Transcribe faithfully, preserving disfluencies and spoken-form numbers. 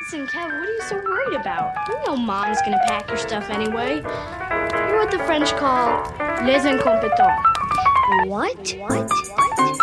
Listen, Kev, what are you so worried about? You know Mom's gonna pack your stuff anyway. You're what the French call les incompetents. What? What? What?